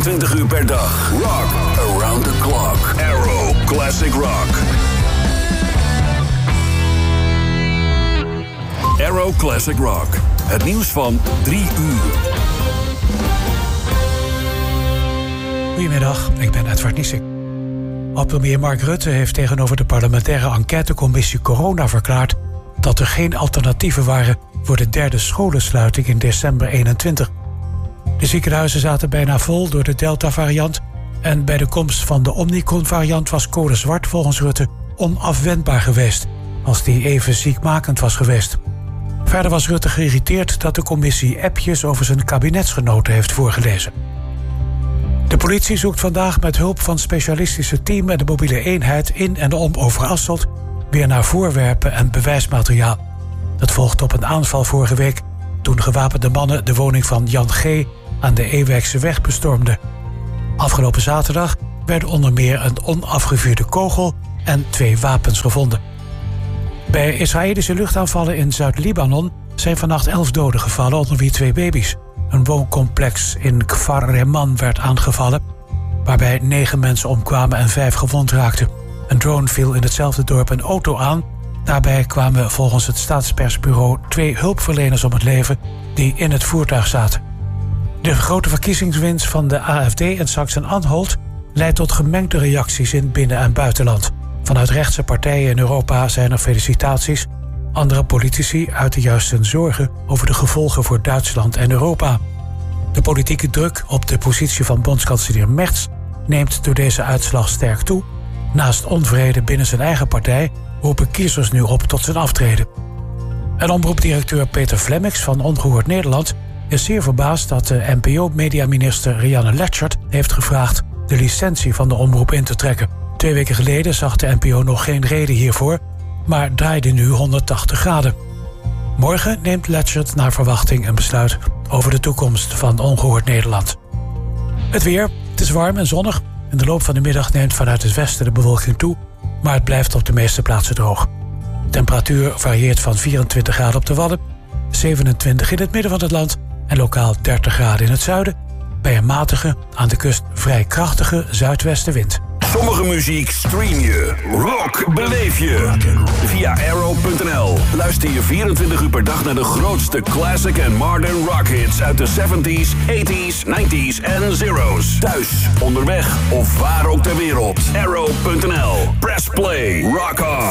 24 uur per dag. Rock around the clock. Arrow Classic Rock. Arrow Classic Rock. Het nieuws van 3 uur. Goedemiddag, ik ben Edward Niesing. Oud-premier Mark Rutte heeft tegenover de parlementaire enquêtecommissie Corona verklaard dat er geen alternatieven waren voor de derde scholensluiting in december 2021. De ziekenhuizen zaten bijna vol door de Delta-variant en bij de komst van de Omicron-variant was code zwart volgens Rutte onafwendbaar geweest, als die even ziekmakend was geweest. Verder was Rutte geïrriteerd dat de commissie appjes over zijn kabinetsgenoten heeft voorgelezen. De politie zoekt vandaag met hulp van het specialistische team en de mobiele eenheid in en om Overasselt weer naar voorwerpen en bewijsmateriaal. Dat volgt op een aanval vorige week toen gewapende mannen de woning van Jan G. aan de Ewijkseweg bestormden. Afgelopen zaterdag werden onder meer een onafgevuurde kogel en 2 wapens gevonden. Bij Israëlische luchtaanvallen in Zuid-Libanon zijn vannacht 11 doden gevallen, onder wie 2 baby's. Een wooncomplex in Kfar Reman werd aangevallen, waarbij 9 mensen omkwamen en 5 gewond raakten. Een drone viel in hetzelfde dorp een auto aan. Daarbij kwamen volgens het staatspersbureau 2 hulpverleners om het leven die in het voertuig zaten. De grote verkiezingswinst van de AfD in Sachsen-Anhalt leidt tot gemengde reacties in binnen- en buitenland. Vanuit rechtse partijen in Europa zijn er felicitaties. Andere politici uiten juist hun zorgen over de gevolgen voor Duitsland en Europa. De politieke druk op de positie van bondskanselier Merz neemt door deze uitslag sterk toe. Naast onvrede binnen zijn eigen partij roepen kiezers nu op tot zijn aftreden. En omroepdirecteur Peter Flemmix van Ongehoord Nederland is zeer verbaasd dat de NPO-mediaminister Rianne Letchert heeft gevraagd de licentie van de omroep in te trekken. 2 weken geleden zag de NPO nog geen reden hiervoor, maar draaide nu 180 graden. Morgen neemt Letchert naar verwachting een besluit over de toekomst van Ongehoord Nederland. Het weer, het is warm en zonnig. In de loop van de middag neemt vanuit het westen de bewolking toe, maar het blijft op de meeste plaatsen droog. De temperatuur varieert van 24 graden op de Wadden, 27 in het midden van het land en lokaal 30 graden in het zuiden, bij een matige, aan de kust vrij krachtige zuidwestenwind. Sommige muziek stream je. Rock beleef je. Via Arrow.nl. Luister je 24 uur per dag naar de grootste classic en modern rock hits uit de 70s, 80s, 90s en zeros. Thuis, onderweg of waar ook ter wereld. Arrow.nl. Press play. Rock on.